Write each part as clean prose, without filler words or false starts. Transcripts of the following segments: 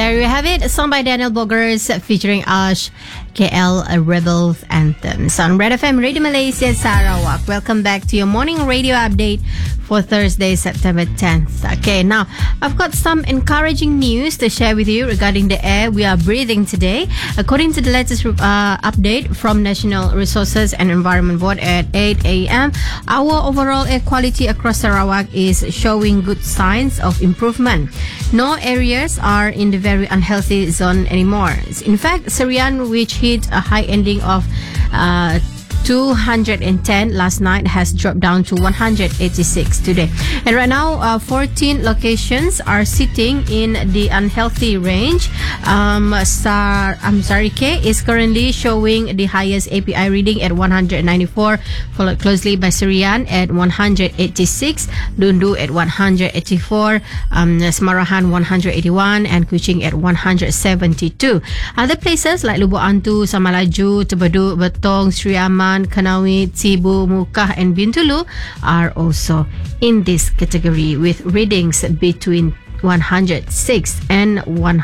There you have it. A song by Daniel Bogers featuring Ash, KL Rebels Anthems on Red FM Radio Malaysia Sarawak. Welcome back to your morning radio update for Thursday, September 10th. Okay, now I've got some encouraging news to share with you regarding the air we are breathing today. According to the latest update from National Resources and Environment Board at 8 a.m., our overall air quality across Sarawak is showing good signs of improvement. No areas are in the very unhealthy zone anymore. In fact, Serian, which hit a high ending of 210 last night, has dropped down to 186 today. And right now, 14 locations are sitting in the unhealthy range. Sarike is currently showing the highest API reading at 194, followed closely by Serian at 186, Dundu at 184, Semarahan 181, and Kuching at 172. Other places like Lubuk Antu, Samalaju, Tebeduk, Betong, Sri Aman, Kanawit, Sibu, Mukah, and Bintulu are also in this category with readings between 106 and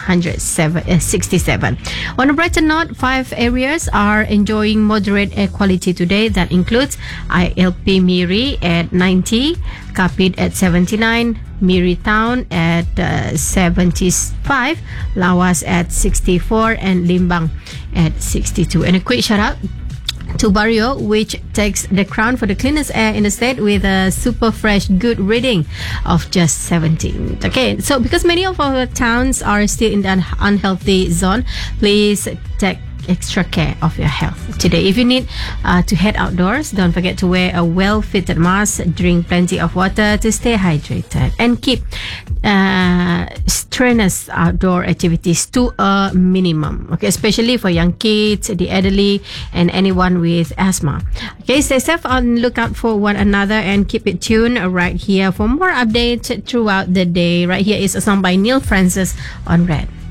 167. On a brighter note, 5 areas are enjoying moderate air quality today. That includes ILP Miri at 90, Kapit at 79, Miri Town at 75, Lawas at 64, and Limbang at 62. And a quick shout out to Barrio, which takes the crown for the cleanest air in the state with a super fresh good reading of just 17. Okay, so because many of our towns are still in the unhealthy zone, please take extra care of your health today. If you need to head outdoors, don't forget to wear a well-fitted mask, drink plenty of water to stay hydrated, and keep strenuous outdoor activities to a minimum, okay, especially for young kids, the elderly, and anyone with asthma. Okay, stay safe and look out for one another, and keep it tuned right here for more updates throughout the day. Right here is a song by Neil Francis on Red.